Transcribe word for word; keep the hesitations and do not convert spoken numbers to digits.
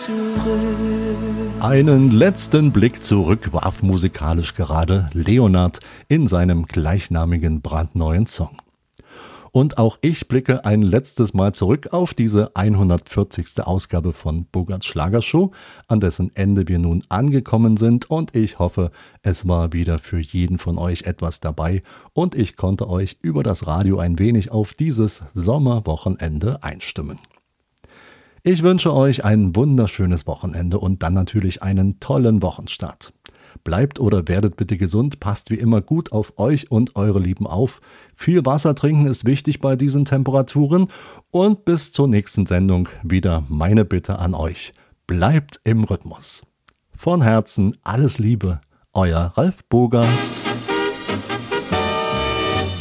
zurück. Einen letzten Blick zurück warf musikalisch gerade Leonard in seinem gleichnamigen brandneuen Song. Und auch ich blicke ein letztes Mal zurück auf diese hundertvierzigste Ausgabe von Bogarts Schlagershow, an dessen Ende wir nun angekommen sind, und ich hoffe, es war wieder für jeden von euch etwas dabei und ich konnte euch über das Radio ein wenig auf dieses Sommerwochenende einstimmen. Ich wünsche euch ein wunderschönes Wochenende und dann natürlich einen tollen Wochenstart. Bleibt oder werdet bitte gesund, passt wie immer gut auf euch und eure Lieben auf. Viel Wasser trinken ist wichtig bei diesen Temperaturen und bis zur nächsten Sendung wieder meine Bitte an euch. Bleibt im Rhythmus. Von Herzen alles Liebe, euer Ralf Bogart.